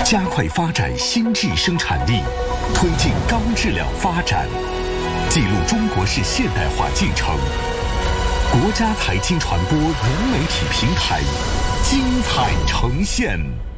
加快发展新质生产力，推进高质量发展，记录中国式现代化进程。国家财经传播融媒体平台精彩呈现。